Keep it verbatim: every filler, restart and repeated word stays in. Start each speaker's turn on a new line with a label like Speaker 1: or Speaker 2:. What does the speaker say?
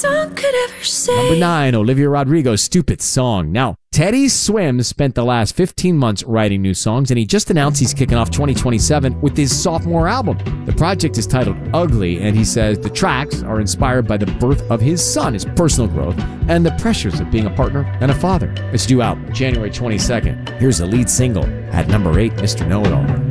Speaker 1: song could ever say.
Speaker 2: Number nine, Olivia Rodrigo, Stupid Song. Now, Teddy Swims spent the last fifteen months writing new songs, and he just announced he's kicking off twenty twenty-seven with his sophomore album. The project is titled Ugly, and he says the tracks are inspired by the birth of his son, his personal growth, and the pressures of being a partner and a father. It's due out January twenty-second. Here's the lead single at number eight, Mister Know-It-All.